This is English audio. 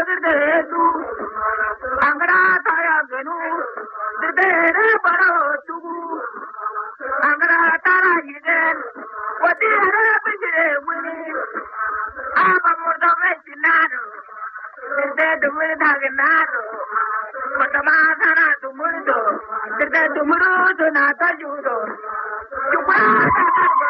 tu angara tara genu dere baro tu angara tara yiden wati ara bije wini aba murda vetinaro dere dumur dagnaro matama tara dumurdo dere dumuro to na ta judo chupa